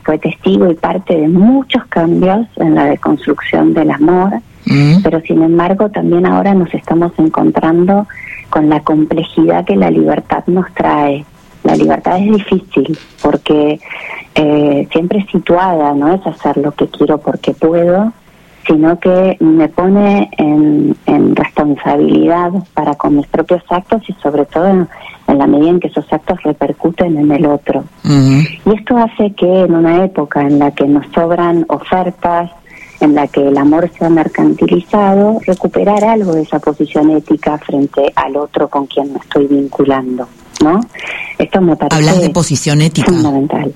fue testigo y parte de muchos cambios en la deconstrucción del amor, pero sin embargo también ahora nos estamos encontrando con la complejidad que la libertad nos trae. La libertad es difícil porque siempre es situada, no es hacer lo que quiero porque puedo, sino que me pone en responsabilidad para con mis propios actos y sobre todo en la medida en que esos actos repercuten en el otro. Y esto hace que en una época en la que nos sobran ofertas, en la que el amor se ha mercantilizado, recuperar algo de esa posición ética frente al otro con quien me estoy vinculando, ¿no? Esto me parece Hablas de posición ética. Fundamental.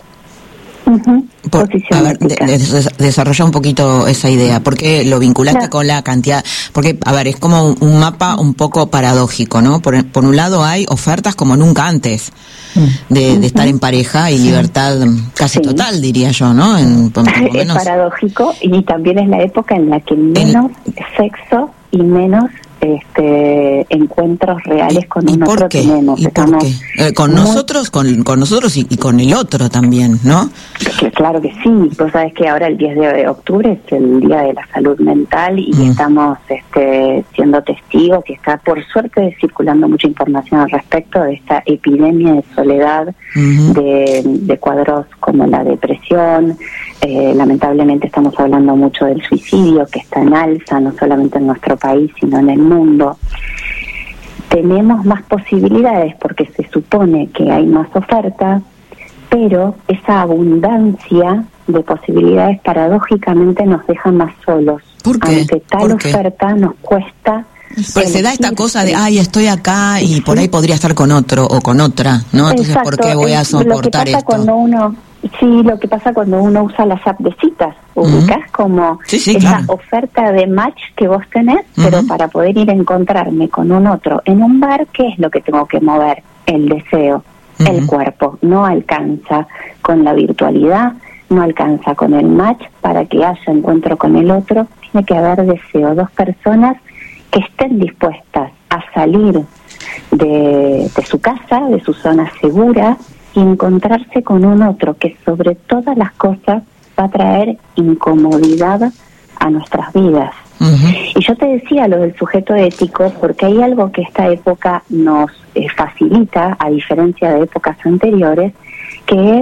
A ver, desarrolla un poquito esa idea, porque lo vinculaste con la cantidad, porque, a ver, es como un mapa un poco paradójico, ¿no? Por un lado hay ofertas como nunca antes de estar en pareja y libertad casi total, diría yo, ¿no? Por lo menos. Es paradójico y también es la época en la que menos sexo y menos encuentros reales con un otro tenemos. ¿Y por qué? Con nosotros y con el otro también, ¿no? Claro que sí. Vos sabés que ahora el 10 de octubre es el Día de la Salud Mental y estamos siendo testigos y está por suerte circulando mucha información al respecto de esta epidemia de soledad, de cuadros como la depresión. Lamentablemente estamos hablando mucho del suicidio, que está en alza, no solamente en nuestro país, sino en el mundo. Tenemos más posibilidades porque se supone que hay más oferta, pero esa abundancia de posibilidades paradójicamente nos deja más solos. ¿Por qué? Aunque tal oferta nos cuesta. Pues se da esta cosa de, estoy acá y por ahí podría estar con otro o con otra, ¿no? Entonces, ¿por qué voy a soportar esto? Lo que pasa cuando uno usa las apps de citas, ubicás como esa oferta de match que vos tenés, pero para poder ir a encontrarme con un otro en un bar, ¿qué es lo que tengo que mover? El deseo, el cuerpo. No alcanza con la virtualidad, no alcanza con el match para que haya encuentro con el otro. Tiene que haber deseo, dos personas que estén dispuestas a salir de su casa, de su zona segura, y encontrarse con un otro que sobre todas las cosas va a traer incomodidad a nuestras vidas. Y yo te decía lo del sujeto ético porque hay algo que esta época nos facilita, a diferencia de épocas anteriores, que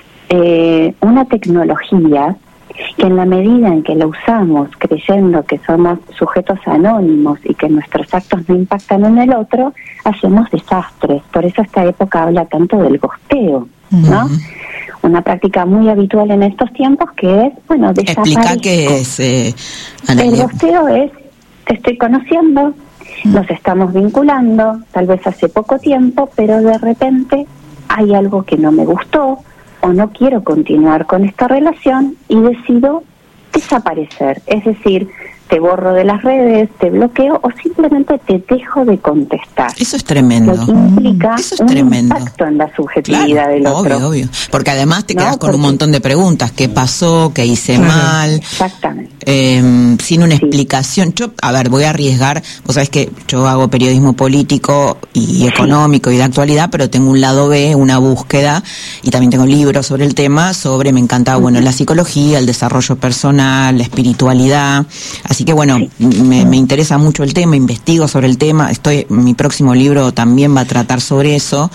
es una tecnología que en la medida en que la usamos creyendo que somos sujetos anónimos y que nuestros actos no impactan en el otro, hacemos desastres. Por eso esta época habla tanto del gosteo, ¿no? Una práctica muy habitual en estos tiempos que es, desaparecer. Explica qué es, El gosteo es, te estoy conociendo, nos estamos vinculando, tal vez hace poco tiempo, pero de repente hay algo que no me gustó, o no quiero continuar con esta relación y decido desaparecer. Es decir, te borro de las redes, te bloqueo o simplemente te dejo de contestar. Eso es tremendo. Lo que implica tremendo. Impacto en la subjetividad del otro. Obvio. Porque además te quedas con un montón de preguntas. ¿Qué pasó? ¿Qué hice mal? Exactamente. Sin una explicación. Yo, voy a arriesgar. Vos sabés que yo hago periodismo político y económico y de actualidad, pero tengo un lado B, una búsqueda, y también tengo libros sobre el tema, me encanta, la psicología, el desarrollo personal, la espiritualidad. Así que me interesa mucho el tema, investigo sobre el tema, mi próximo libro también va a tratar sobre eso,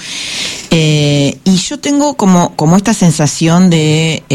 y yo tengo como esta sensación de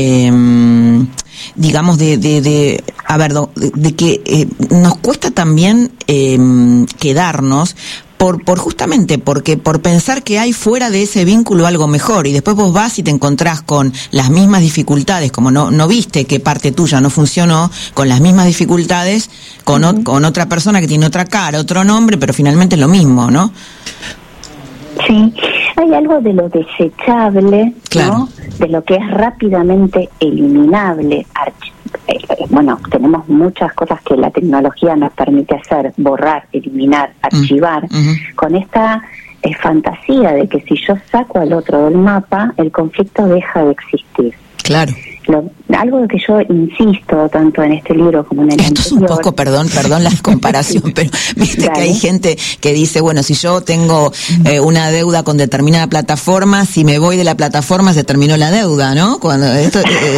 que nos cuesta también quedarnos justamente por pensar que hay fuera de ese vínculo algo mejor, y después vos vas y te encontrás con las mismas dificultades, como no viste que parte tuya no funcionó, con las mismas dificultades con otra persona que tiene otra cara, otro nombre, pero finalmente es lo mismo, ¿no? Sí, hay algo de lo desechable, ¿no? De lo que es rápidamente eliminable. Tenemos muchas cosas que la tecnología nos permite hacer: borrar, eliminar, archivar, con esta fantasía de que si yo saco al otro del mapa, el conflicto deja de existir. Claro. Algo que yo insisto tanto en este libro como en el anterior. Esto es un poco, perdón la comparación, pero viste que hay gente que dice, si yo tengo una deuda con determinada plataforma, si me voy de la plataforma se terminó la deuda, ¿no? Cuando esto